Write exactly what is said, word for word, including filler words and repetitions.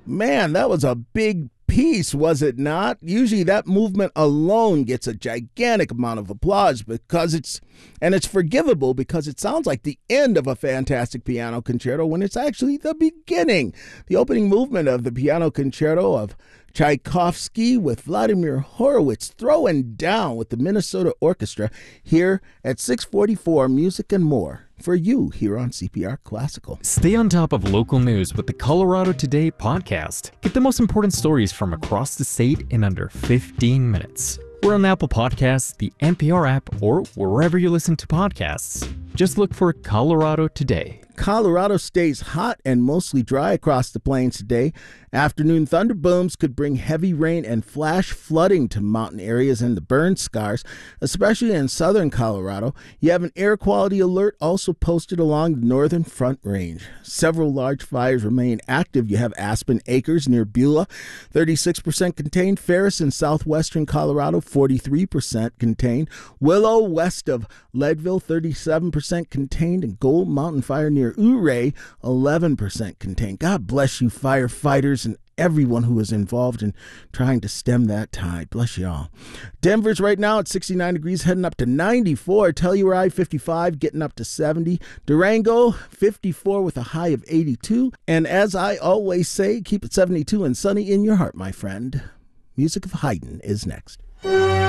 Man, that was a big piece, was it not? Usually that movement alone gets a gigantic amount of applause because it's, and it's forgivable because it sounds like the end of a fantastic piano concerto when it's actually the beginning. The opening movement of the piano concerto of Tchaikovsky with Vladimir Horowitz throwing down with the Minnesota Orchestra here at six forty-four Music and More for you here on C P R Classical. Stay on top of local news with the Colorado Today podcast. Get the most important stories from across the state in under fifteen minutes. We're on Apple Podcasts, the N P R app, or wherever you listen to podcasts. Just look for Colorado Today. Colorado stays hot and mostly dry across the plains today. Afternoon thunderbooms could bring heavy rain and flash flooding to mountain areas and the burn scars, especially in southern Colorado. You have an air quality alert also posted along the northern Front Range. Several large fires remain active. You have Aspen Acres near Beulah, thirty-six percent contained. Ferris in southwestern Colorado, forty-three percent contained. Willow west of Leadville, thirty-seven percent contained. And Gold Mountain Fire near Ouray, eleven percent contained. God bless you, firefighters, and everyone who is involved in trying to stem that tide. Bless you all. Denver's right now at sixty-nine degrees, heading up to ninety-four. Telluride, fifty-five, getting up to seventy. Durango, fifty-four with a high of eighty-two. And as I always say, keep it seventy-two and sunny in your heart, my friend. Music of Haydn is next.